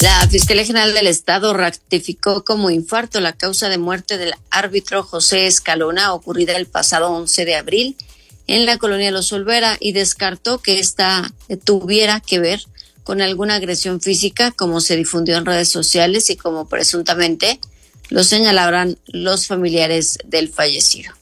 La Fiscalía General del Estado ratificó como infarto la causa de muerte del árbitro José Escalona, ocurrida el pasado 11 de abril en la colonia Los Olvera, y descartó que esta tuviera que ver con alguna agresión física, como se difundió en redes sociales y como presuntamente lo señalaban los familiares del fallecido.